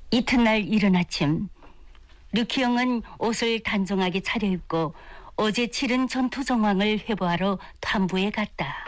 이튿날 이른 아침, 류키영은 옷을 단정하게 차려입고 어제 치른 전투 정황을 회보하러 탐부에 갔다.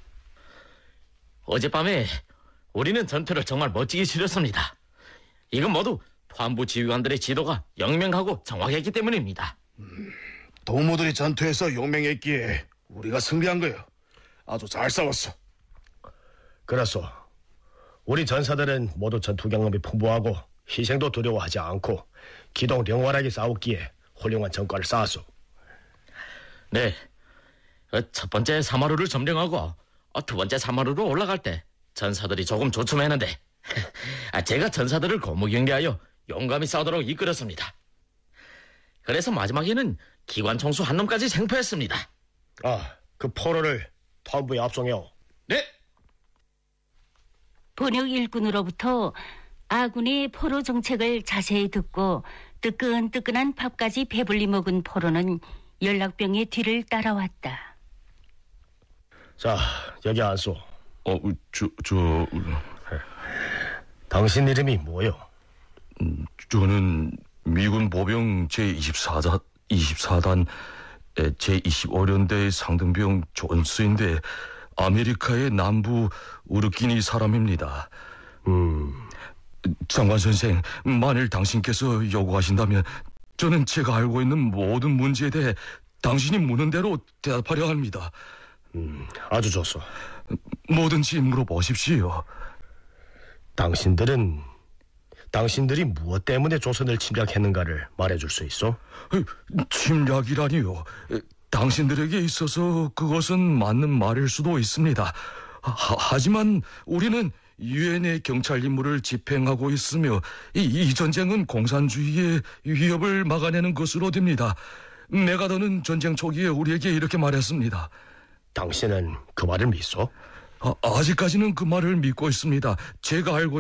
어젯밤에 우리는 전투를 정말 멋지게 치렀습니다. 이건 모두 탐부 지휘관들의 지도가 영명하고 정확했기 때문입니다. 동무들이 전투에서 용맹했기에 우리가 승리한 거요. 아주 잘 싸웠어. 그래서 우리 전사들은 모두 전투 경험이 풍부하고 희생도 두려워하지 않고 기동령활하게 싸웠기에 훌륭한 전과를 쌓았소. 네, 첫 번째 사마루를 점령하고 두 번째 사마루로 올라갈 때 전사들이 조금 조춤했는데 제가 전사들을 고무경계하여 용감히 싸우도록 이끌었습니다. 그래서 마지막에는 기관 총수 한 놈까지 생포했습니다. 그 포로를 탐부에 압송해요. 네. 본역 일꾼으로부터 아군의 포로 정책을 자세히 듣고 뜨끈뜨끈한 밥까지 배불리 먹은 포로는 연락병의 뒤를 따라왔다. 자, 여기 앉소. 저... 당신 이름이 뭐요? 저는 미군 보병 제24단 제25년대 상등병 존스인데 아메리카의 남부 우르키니 사람입니다. 장관 선생, 만일 당신께서 요구하신다면 저는 제가 알고 있는 모든 문제에 대해 당신이 묻는 대로 대답하려 합니다. 아주 좋소. 뭐든지 물어보십시오. 당신들이 무엇 때문에 조선을 침략했는가를 말해줄 수 있어? 침략이라니요. 당신들에게 있어서 그것은 맞는 말일 수도 있습니다. 하지만 우리는 유엔의 경찰 임무를 집행하고 있으며 이 전쟁은 공산주의의 위협을 막아내는 것으로 됩니다. 메가더는 전쟁 초기에 우리에게 이렇게 말했습니다. 당신은 그 말을 믿소? 아직까지는 그 말을 믿고 있습니다. 제가 알고